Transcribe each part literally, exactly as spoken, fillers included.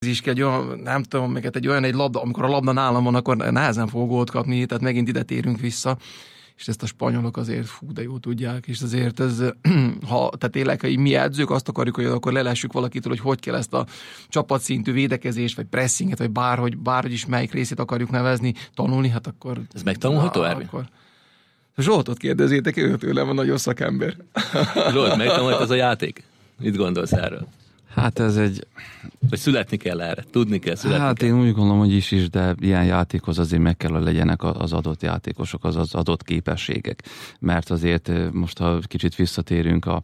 is kell, egy olyan, nem tudom, meg egy olyan egy labda, amikor a labda nálam van, akkor nehezen fog gólt kapni, tehát megint ide térünk vissza, és ezt a spanyolok azért fú, de jó tudják, és azért ez, ha, tehát tényleg, ha mi edzők azt akarjuk, hogy akkor lelessük valakitől, hogy hogy kell ezt a csapatszintű védekezést, vagy pressinget, vagy bárhogy, bárhogy is melyik részét akarjuk nevezni, tanulni, hát akkor... Ez megtanulható, Ervin? Akkor... Zsoltot kérdezzétek, ő tőlem a nagyon szakember. Zsolt, megtanult ez a játék? Mit gondolsz erről? Hát ez egy... Vagy születni kell erre, tudni kell, születni Hát kell. én úgy gondolom, hogy is is, de ilyen játékhoz azért meg kell, hogy legyenek az adott játékosok, az, az adott képességek. Mert azért most, ha kicsit visszatérünk a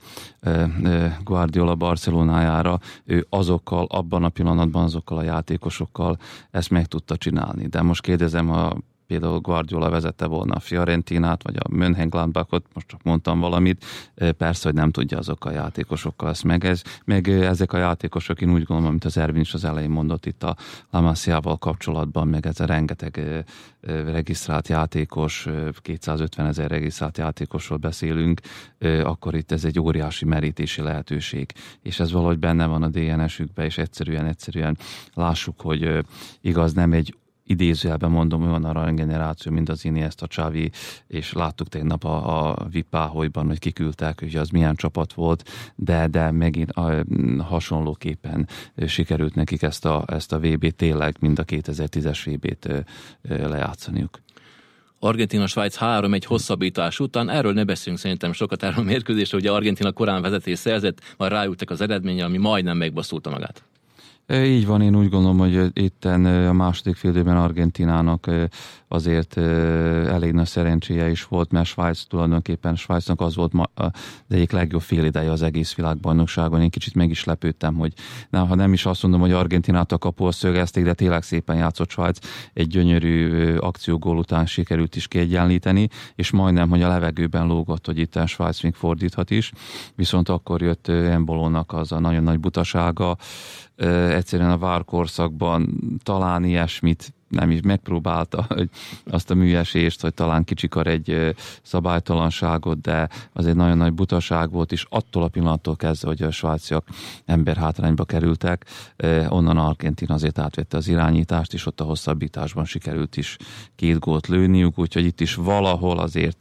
Guardiola Barcelonájára, ő azokkal, abban a pillanatban azokkal a játékosokkal ezt meg tudta csinálni. De most kérdezem, ha például Guardiola vezette volna a Fiorentinát, vagy a Mönchengladbachot, most csak mondtam valamit, persze, hogy nem tudja azokkal a játékosokkal ezt meg. Ez, meg ezek a játékosok, én úgy gondolom, amit az Ervin is az elején mondott itt a La Masiával kapcsolatban, meg ez a rengeteg regisztrált játékos, kétszázötven ezer regisztrált játékosról beszélünk, akkor itt ez egy óriási merítési lehetőség. És ez valahogy benne van a dé en es-ükben, és egyszerűen, egyszerűen lássuk, hogy igaz, nem egy idézőjelben mondom, hogy van a generáció, mint az Iniesta, Xavi, és láttuk tegnap a, a Vipáholyban, hogy kiküldtek, hogy az milyen csapat volt, de, de megint a, hasonlóképpen sikerült nekik ezt a, ezt a vé bét tényleg, mind a kétezer-tízes vé bét lejátszaniuk. Argentina-Svájc három egy hosszabbítás után, erről ne beszélünk szerintem sokat erről a mérkőzésről, ugye Argentina korán vezetés szerzett, majd rájöttek az eredménye, ami majdnem megbaszulta magát. Így van, én úgy gondolom, hogy itten a második félidőben Argentinának azért elég nagy szerencséje is volt, mert Svájc tulajdonképpen Svájcnak az volt az egyik legjobb félideje az egész világbajnokságon. Én kicsit meg is lepődtem, hogy nem, ha nem is azt mondom, hogy Argentinát a kapuhoz szögezték, de tényleg szépen játszott Svájc. Egy gyönyörű akciógól után sikerült is kiegyenlíteni, és majdnem, hogy a levegőben lógott, hogy itt a Svájc még fordíthat is. Viszont akkor jött Embolónak az a nagyon nagy butasága, egyszerűen a várkorszakban talán ilyesmit nem is megpróbálta, hogy azt a műesést, hogy talán kicsikar egy szabálytalanságot, de az egy nagyon nagy butaság volt, és attól a pillanattól kezdve, hogy a svájciak emberhátrányba kerültek, onnan Argentina azért átvette az irányítást, és ott a hosszabbításban sikerült is két gólt lőniük, úgyhogy itt is valahol azért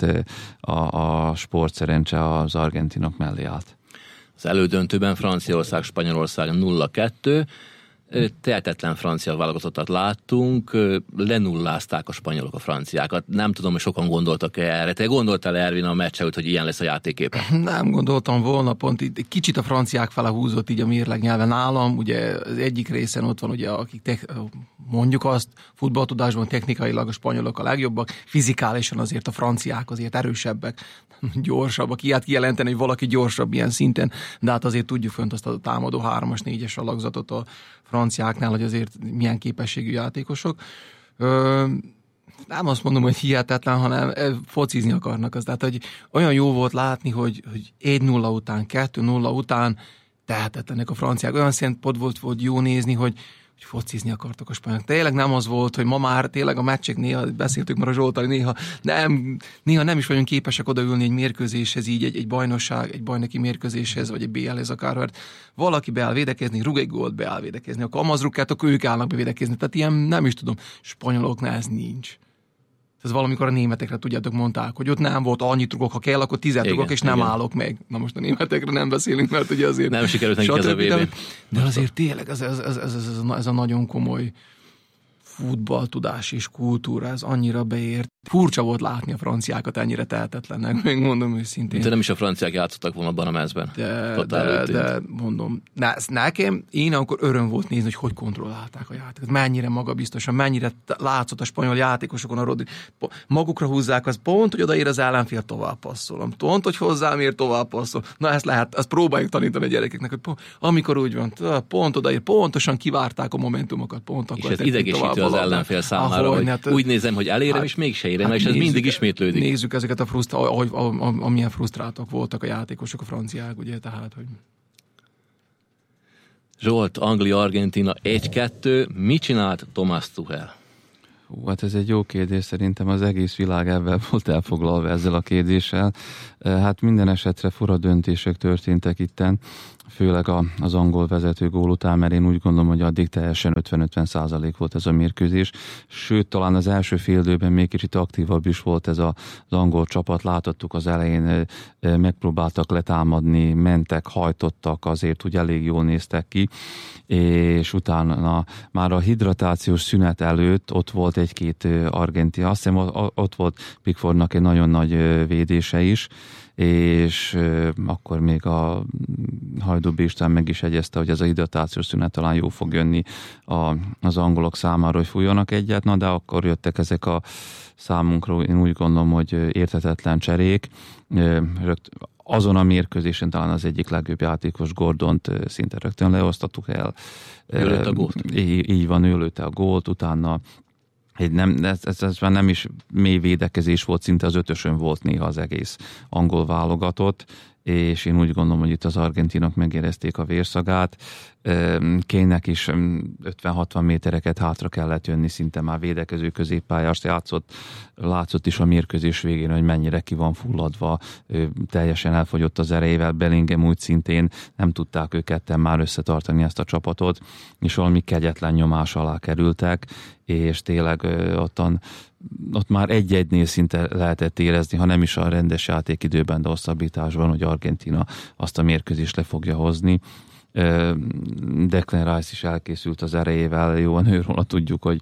a, a sportszerencse az argentinok mellé állt. Az elődöntőben Franciaország, Spanyolország nulla kettő, tehetetlen francia válogatottat láttunk, lenullázták a spanyolok a franciákat. Nem tudom, hogy sokan gondoltak erre. Te gondoltál, Ervin, a meccs előtt, hogy ilyen lesz a játéképe? Nem gondoltam volna, pont itt kicsit a franciák fele húzott így a mérleg nyelven nálam. Ugye az egyik részen ott van, ugye, akik te, mondjuk azt, futballtudásban technikailag a spanyolok a legjobbak, fizikálisan azért a franciák azért erősebbek, gyorsabbak. Ilyet kijelenteni, hogy valaki gyorsabb ilyen szinten, de hát azért tudjuk fönt azt a támadó hármas, négyes alakzatot a franciáknál, hogy azért milyen képességű játékosok. Ö, nem azt mondom, hogy hihetetlen, hanem focizni akarnak. Az, tehát, hogy olyan jó volt látni, hogy, hogy egy nulla után, kettő nulla után tehetetlenek a franciák. Olyan szempont volt, volt jó nézni, hogy hogy focizni akartak a spanyolok. Tényleg nem az volt, hogy ma már tényleg a meccsek néha, beszéltük már a Zsoltali, néha nem, néha nem is vagyunk képesek odaülni egy mérkőzéshez, így egy, egy bajnokság, egy bajnoki mérkőzéshez, vagy egy bé el-hez akár, mert valaki beáll védekezni, rúg egy gólt, beáll védekezni, akkor amazrukkát, akkor ők állnak be védekezni. Tehát ilyen nem is tudom, spanyoloknál ez nincs. Ez valamikor a németekre, tudjátok, mondták, hogy ott nem volt annyit rugok, ha kell, akkor tizet rugok, és nem igen. állok meg. Na most a németekre nem beszélünk, mert ugye azért... Nem sikerült nekik ez a vé bé. De, de azért tényleg ez, ez, ez, ez, ez, ez a nagyon komoly futballtudás és kultúra, ez annyira beért. Furcsa volt látni a franciákat ennyire tehetetlennek, még mondom őszintén. De nem is a franciák játszottak volna abban a mezben. De, de, de mondom, ne, nekem, én akkor öröm volt nézni, hogy hogy kontrollálták a játékot. Mennyire magabiztosan, mennyire látszott a spanyol játékosokon a Rodri. Magukra húzzák, az pont, hogy odaér az ellenfél, tovább passzolom. Pont, hogy hozzám ér, tovább passzol. Na ezt lehet, ezt próbáljuk tanítani a gyerekeknek, hogy pont, amikor úgy van, pont odaér, pontosan kivárták a momentumokat, pont akkor. És ez idegesítő az ellenfél számára, hogy hát, úgy nézem, hogy elérem, hát, és mégse érem, hát és ez nézzük, mindig ismétlődik. Nézzük ezeket a frusztrá... ahogy, amilyen frusztráltak voltak a játékosok, a franciák, ugye, tehát, hogy... Zsolt, Anglia, Argentina egy kettő, mit csinált Thomas Tuchel? Hú, hát ez egy jó kérdés, szerintem az egész világ ebben volt elfoglalva ezzel a kérdéssel. Hát minden esetre fura döntések történtek itten, főleg az angol vezető gól után, mert én úgy gondolom, hogy addig teljesen ötven-ötven százalék volt ez a mérkőzés. Sőt, talán az első fél időben még kicsit aktívabb is volt ez az angol csapat. Láthattuk az elején, megpróbáltak letámadni, mentek, hajtottak, azért úgy elég jól néztek ki, és utána már a hidratációs szünet előtt ott volt egy-két argentin, azt hiszem ott volt Pickfordnak egy nagyon nagy védése is, és akkor még a Hajdú Bistán meg is egyezte, hogy ez a hidratációs szünet talán jó fog jönni a, az angolok számára, hogy fújjanak egyet, na de akkor jöttek ezek a számunkra, én úgy gondolom, hogy érthetetlen cserék. Azon a mérkőzésen talán az egyik legjobb játékos, Gordont szinte rögtön leosztattuk el. Ő lőtt a gólt. Így, így van, ő lőtte a gólt, utána egy nem, ez, ez, ez már nem is mély védekezés volt, szinte az ötösön volt néha az egész angol válogatott, és én úgy gondolom, hogy itt az argentinok megérezték a vérszagát. Kane-nek is ötven-hatvan métereket hátra kellett jönni, szinte már védekező középpályást játszott. Látszott is a mérkőzés végén, hogy mennyire ki van fulladva, teljesen elfogyott az erejével, Bellingham úgy szintén nem tudták ők ketten már összetartani ezt a csapatot, és valami kegyetlen nyomás alá kerültek, és tényleg ottan ott már egy-egynél szinte lehetett érezni, ha nem is a rendes játékidőben, de hosszabbításban, hogy Argentína azt a mérkőzést le fogja hozni. Declan Rice is elkészült az erejével, jóan őróla tudjuk, hogy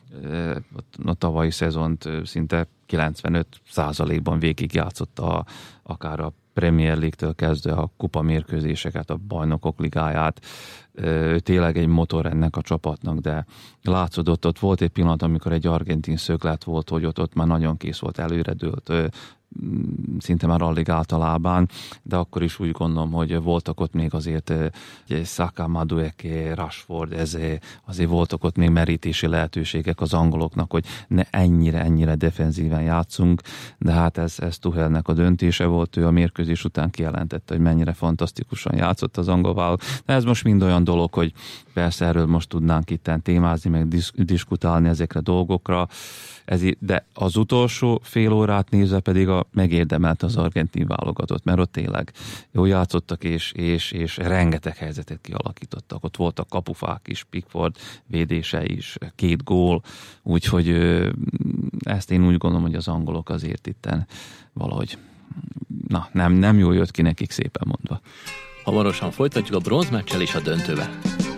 a tavalyi szezont szinte kilencvenöt százalékban végigjátszotta akár a Premier League-től kezdve a kupa mérkőzéseket, a Bajnokok Ligáját. Tényleg egy motor ennek a csapatnak, de látszódott, ott volt egy pillanat, amikor egy argentin szöglet volt, hogy ott, ott már nagyon kész volt, előredőlt, szinte már alig általában, de akkor is úgy gondolom, hogy voltak ott még azért Saka, Madueke, Rashford, ez, azért voltak ott még merítési lehetőségek az angoloknak, hogy ne ennyire, ennyire defenzíven játszunk, de hát ez, ez Tuchelnek a döntése volt, ő a mérkőzés után kijelentette, hogy mennyire fantasztikusan játszott az angol válogatott. De ez most mind olyan dolog, hogy persze erről most tudnánk itten témázni, meg disz- diskutálni ezekre a dolgokra, ez, de az utolsó fél órát nézve pedig a megérdemelt az argentin válogatott, mert ott tényleg jól játszottak, és, és, és rengeteg helyzetet kialakítottak. Ott voltak kapufák is, Pickford védése is, két gól, úgyhogy ezt én úgy gondolom, hogy az angolok azért itten valahogy na, nem, nem jól jött ki nekik, szépen mondva. Hamarosan folytatjuk a bronzmeccsel és a döntővel.